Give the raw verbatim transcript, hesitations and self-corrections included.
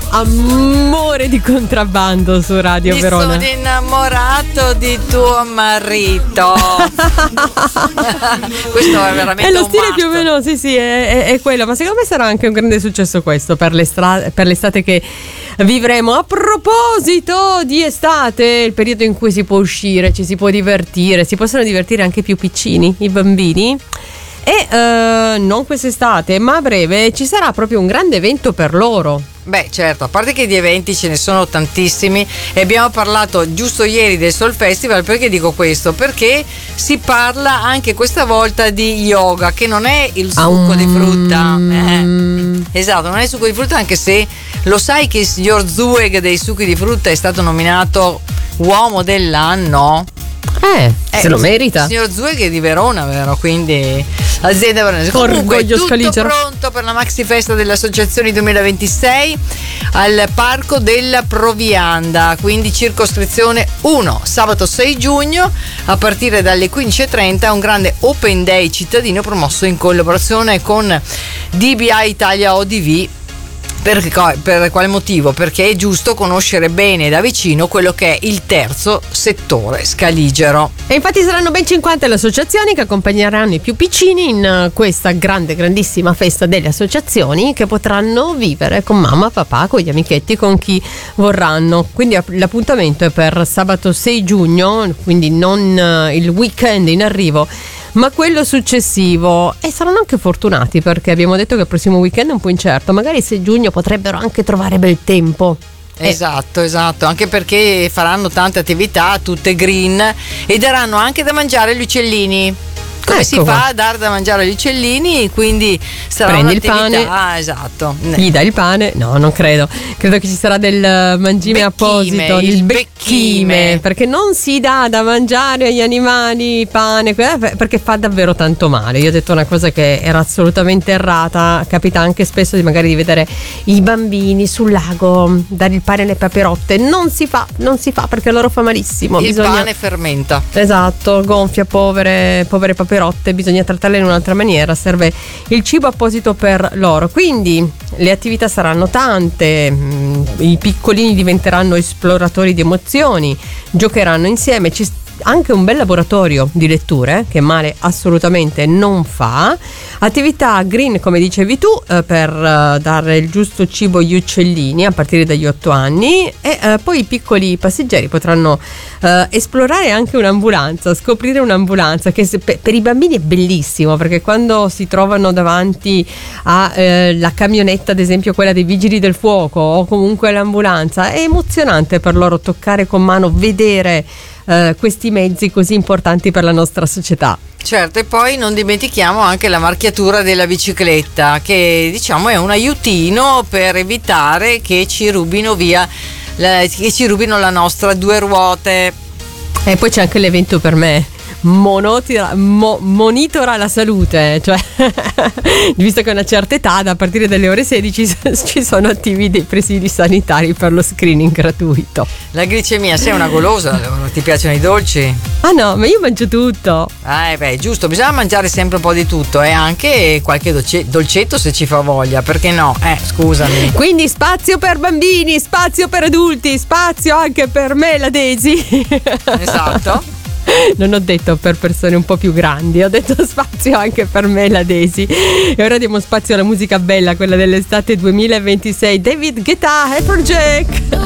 Amore di contrabbando su Radio Mi Verona. sono innamorato di tuo marito. Questo è veramente È lo un stile must. più o meno, sì sì, è, è, è quello. Ma secondo me sarà anche un grande successo questo per, l'estra- per l'estate che vivremo. A proposito di estate, il periodo in cui si può uscire, ci si può divertire, si possono divertire anche i più piccini, i bambini. E eh, non quest'estate, ma a breve ci sarà proprio un grande evento per loro. Beh, certo, a parte che di eventi ce ne sono tantissimi e abbiamo parlato giusto ieri del Soul Festival. Perché dico questo? Perché si parla anche questa volta di yoga, che non è il succo Um. di frutta. Eh, esatto, non è il succo di frutta, anche se lo sai che il signor Zweig dei succhi di frutta è stato nominato uomo dell'anno? Eh, Eh, se lo merita. Il signor Zweig è di Verona, vero? Quindi azienda veronese. Comunque Orgoglio tutto scaligero. pronto per la maxi festa delle associazioni duemilaventisei al Parco della Provianda, quindi circoscrizione uno, sabato sei giugno a partire dalle quindici e trenta, un grande open day cittadino promosso in collaborazione con D B I Italia O D V. Per, per quale motivo? Perché è giusto conoscere bene da vicino quello che è il terzo settore scaligero. E infatti saranno ben cinquanta le associazioni che accompagneranno i più piccini in questa grande, grandissima festa delle associazioni, che potranno vivere con mamma, papà, con gli amichetti, con chi vorranno. Quindi l'appuntamento è per sabato sei giugno, quindi non il weekend in arrivo, ma quello successivo. E saranno anche fortunati, perché abbiamo detto che il prossimo weekend è un po' incerto, magari sei giugno potrebbero anche trovare bel tempo. Esatto, esatto, anche perché faranno tante attività, tutte green, e daranno anche da mangiare agli uccellini. Come Ecco si fa qua. a dar da mangiare agli uccellini? Quindi sarà Prendi il un'attività, pane, ah, esatto. gli dai il pane? No, non credo. Credo che ci sarà del mangime Becchime, apposito, il il becchime. becchime, perché non si dà da mangiare agli animali pane, eh, perché fa davvero tanto male. Io ho detto una cosa che era assolutamente errata. Capita anche spesso di magari di vedere i bambini sul lago dare il pane alle paperotte. Non si fa, non si fa, perché a loro fa malissimo. Il Bisogna... pane fermenta. Esatto, gonfia, povere, povere paperotte, bisogna trattarle in un'altra maniera, serve il cibo apposito per loro. Quindi le attività saranno tante, i piccolini diventeranno esploratori di emozioni, giocheranno insieme, ci anche un bel laboratorio di letture, che male assolutamente non fa, attività green come dicevi tu, eh, per eh, dare il giusto cibo agli uccellini a partire dagli otto anni, e eh, poi i piccoli passeggeri potranno eh, esplorare anche un'ambulanza, scoprire un'ambulanza, che se, per, per i bambini è bellissimo, perché quando si trovano davanti a eh, la camionetta, ad esempio quella dei vigili del fuoco, o comunque l'ambulanza, è emozionante per loro toccare con mano, vedere Uh, questi mezzi così importanti per la nostra società. Certo, e poi non dimentichiamo anche la marchiatura della bicicletta, che diciamo è un aiutino per evitare che ci rubino via la, che ci rubino la nostra due ruote. E poi c'è anche l'evento per me. Monotira, mo, monitora la salute, cioè visto che a una certa età, a partire dalle ore sedici, ci sono attivi dei presidi sanitari per lo screening gratuito. La glicemia, sei una golosa? Ti piacciono i dolci? Ah no, ma io mangio tutto. Ah, beh, giusto, bisogna mangiare sempre un po' di tutto, e anche qualche dolce, dolcetto se ci fa voglia, perché no? Eh, scusami. Quindi spazio per bambini, spazio per adulti, spazio anche per me, la Daisy. Esatto. Non ho detto per persone un po' più grandi, ho detto spazio anche per me, la Daisy. E ora diamo spazio alla musica bella, quella dell'estate duemilaventisei. David Guetta, Afrojack.